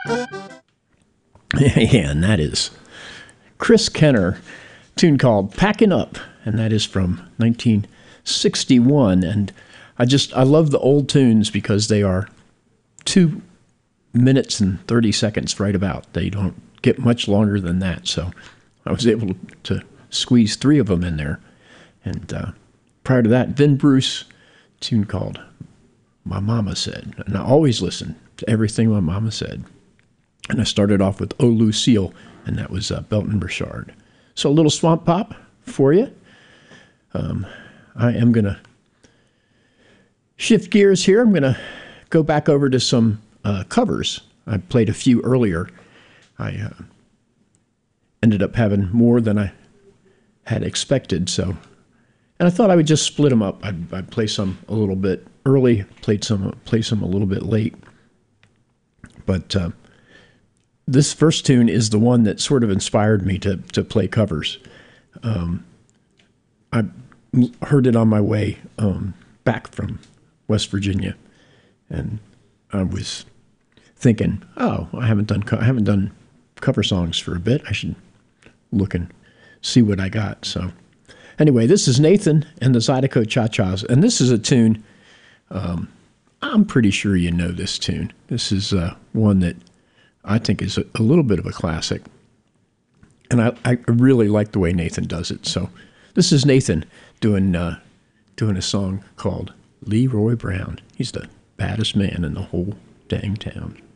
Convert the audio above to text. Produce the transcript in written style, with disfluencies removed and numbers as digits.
Yeah, and that is Chris Kenner, tune called Packing Up, and that is from 1961. And I love the old tunes because they are 2 minutes and 30 seconds right about. They don't get much longer than that. So I was able to squeeze 3 of them in there. And prior to that, Vin Bruce, tune called My Mama Said. And I always listen to everything my mama said. And I started off with Oh Lucille, and that was Belton Burchard. So a little swamp pop for you. I am going to shift gears here. I'm going to go back over to some covers. I played a few earlier. I ended up having more than I had expected. And I thought I would just split them up. I'd play some a little bit early, play some a little bit late. But this first tune is the one that sort of inspired me to play covers. I heard it on my way back from West Virginia, and I was thinking, oh, I haven't done cover songs for a bit. I should look and see what I got. So anyway, this is Nathan and the Zydeco Cha-Chas, and this is a tune. I'm pretty sure you know this tune. This is one that I think is a little bit of a classic, and I really like the way Nathan does it. So this is Nathan doing a song called Leroy Brown. He's the baddest man in the whole dang town.